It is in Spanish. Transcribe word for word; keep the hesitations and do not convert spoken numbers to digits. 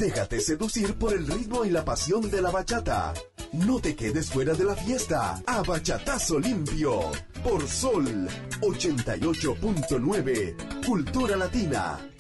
Déjate seducir por el ritmo y la pasión de la bachata. No te quedes fuera de la fiesta. A bachatazo limpio. Por Sol ochenta y ocho punto nueve. Cultura Latina.